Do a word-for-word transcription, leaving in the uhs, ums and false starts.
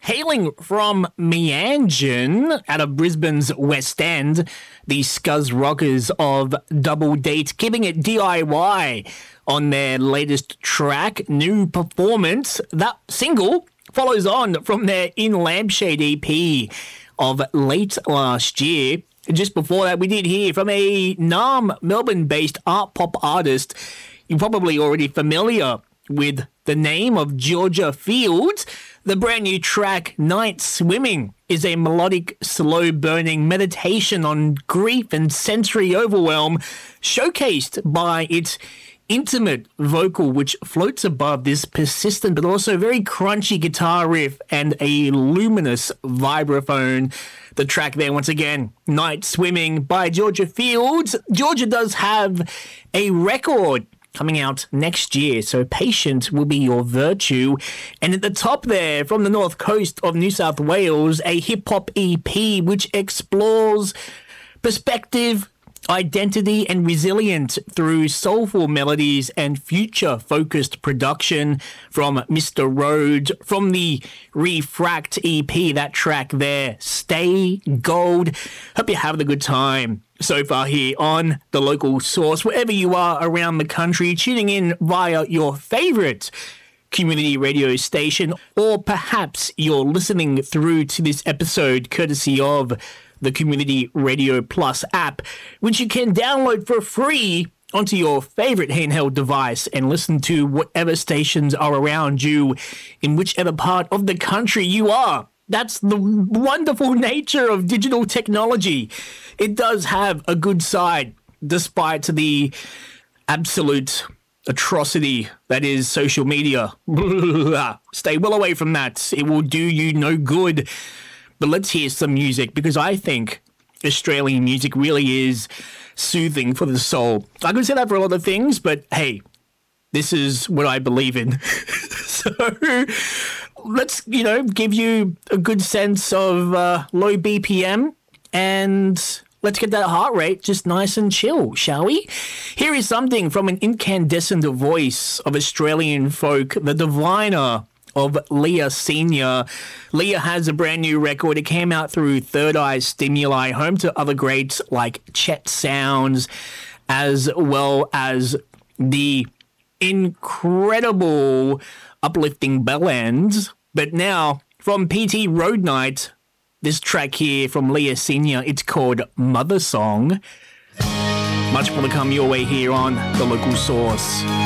Hailing from Meanjin out of Brisbane's West End, the Scuzz Rockers of Double Date, keeping it D I Y on their latest track, New Performance. That single follows on from their In Lampshade E P of late last year. Just before that, we did hear from a Naarm, Melbourne-based art pop artist. You're probably already familiar with the name of Georgia Fields. The brand new track, Night Swimming, is a melodic, slow-burning meditation on grief and sensory overwhelm, showcased by its intimate vocal, which floats above this persistent but also very crunchy guitar riff and a luminous vibraphone. The track there, once again, Night Swimming by Georgia Fields. Georgia does have a record coming out next year, so patient will be your virtue. And at the top there, from the north coast of New South Wales, a hip-hop E P which explores perspective, identity, and resilience through soulful melodies and future-focused production from Mister Rhodes. From the Refract E P, that track there, Stay Gold. Hope you're having a good time so far here on The Local Source, wherever you are around the country, tuning in via your favourite community radio station, or perhaps you're listening through to this episode courtesy of the Community Radio Plus app, which you can download for free onto your favourite handheld device and listen to whatever stations are around you in whichever part of the country you are. That's the wonderful nature of digital technology. It does have a good side, despite the absolute atrocity that is social media. Stay well away from that. It will do you no good. But let's hear some music, because I think Australian music really is soothing for the soul. I could say that for a lot of things, but hey, this is what I believe in. So let's, you know, give you a good sense of uh, low B P M, and let's get that heart rate just nice and chill, shall we? Here is something from an incandescent voice of Australian folk, the diviner of Leah Senior Leah has a brand new record. It came out through Third Eye Stimuli, home to other greats like Chet Sounds, as well as the incredible uplifting Bellends. But now, from P T Road Night, this track here from Leah Senior, it's called Mother Song. Much more to come your way here on The Local Source.